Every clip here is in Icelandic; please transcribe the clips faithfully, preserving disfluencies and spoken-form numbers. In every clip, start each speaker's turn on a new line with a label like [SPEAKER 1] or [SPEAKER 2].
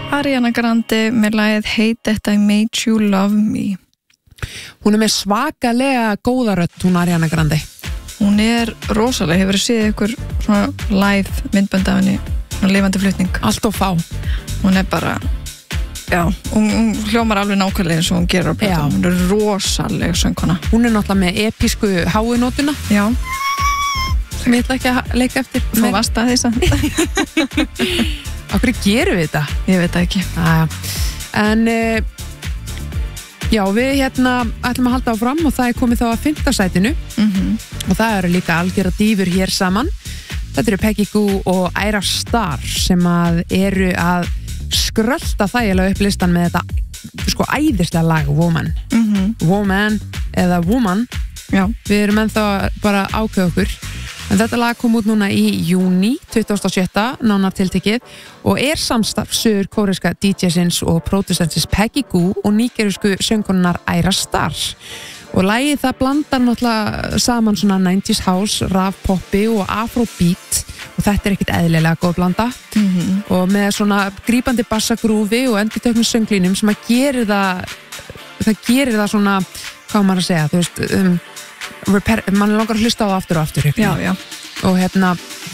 [SPEAKER 1] Ariana Grande með lagið Hate That I Made You Love Me.
[SPEAKER 2] Hún er með svakalega góða rödd, hún Ariana Grande.
[SPEAKER 1] Hún er rosalega, hefur séð ykkur svona live myndbönd af henni, svona lifandi flutning.
[SPEAKER 2] Allt og fá.
[SPEAKER 1] Hún er bara, já, hún, hún hljómar alveg nákvæmlega eins og hún gerir á plötum. Hún er rosalega söngkona.
[SPEAKER 2] Hún er náttúrulega með episku háinótuna.
[SPEAKER 1] Já.
[SPEAKER 2] Sem ég ætla ekki að leika eftir.
[SPEAKER 1] Þú varst að því samt.
[SPEAKER 2] Akkur gerum við þetta?
[SPEAKER 1] Ég veit það ekki.
[SPEAKER 2] Aja. En uh, já, við hérna ætlum að halda áfram og það er komið þá að fimmta sætinu
[SPEAKER 1] mm-hmm.
[SPEAKER 2] og það eru líka algjörða dýfur hér saman. Þetta eru Peggy Gou og Ayra Starr sem að eru að skrölda þægilega upp listan með þetta sko æðislega lag Woman.
[SPEAKER 1] Mm-hmm.
[SPEAKER 2] Woman eða Woman.
[SPEAKER 1] Já.
[SPEAKER 2] Við erum ennþá bara ákveð okkur. En þetta lag kom út núna í júní tuttugasta og sjötta nánar tiltekið og er samstarf suður kóreska D J-sins og pródusentsins Peggy Gou og nígerísku söngkonunnar Ayra Starr. Og lagið það blandar náttúrulega saman svona nineties house, raf poppi og afrobeat og þetta er ekkit eðlilega góð blanda.
[SPEAKER 1] Mm-hmm.
[SPEAKER 2] Og með svona grípandi bassagrúfi og endurteknum sönglínum sem að gerir það það gerir það svona, hvað maður að segja, þú veist, um Repair, mann langar að hlusta á það aftur og aftur
[SPEAKER 1] já, já.
[SPEAKER 2] og hérna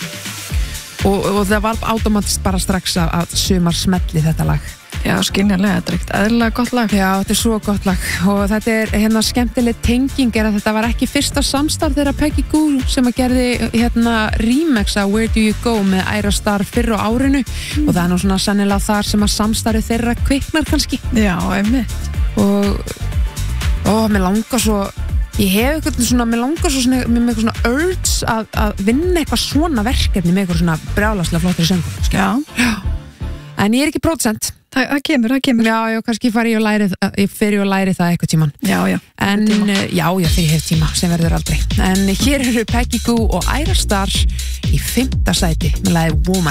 [SPEAKER 2] og, og það var automatist bara strax að, að sumar smelli þetta lag.
[SPEAKER 1] Já, skynjarlega, þetta er ekkert eðlilega gott lag.
[SPEAKER 2] Já, þetta er svo gott lag og þetta er hérna skemmtileg tenging er að þetta var ekki fyrsta samstarf þeirra Peggy Gou sem að gerði hérna remix að Where Do You Go með Ayra Starr fyrr á árinu mm. og það er nú svona sennilega þar sem að samstarfi þeirra kviknar kannski.
[SPEAKER 1] Já, einmitt.
[SPEAKER 2] Og og mér langar svo ég hef eitthvað svona, mér langar svo svona, með eitthvað svona urge að, að vinna eitthvað svona verkefni með eitthvað svona brjálaslega flottri söngur.
[SPEAKER 1] Já.
[SPEAKER 2] Já. En ég er ekki pródusent.
[SPEAKER 1] Það, það kemur, það kemur.
[SPEAKER 2] Já, já, kannski fari ég og læri, ég fer ég og læri það eitthvað tíman.
[SPEAKER 1] Já, já.
[SPEAKER 2] En, já, já, þegar ég hef tíma, sem verður aldrei. En hér eru Peggy Gou og Ayra Starr í fimmta sæti með lagið Woman.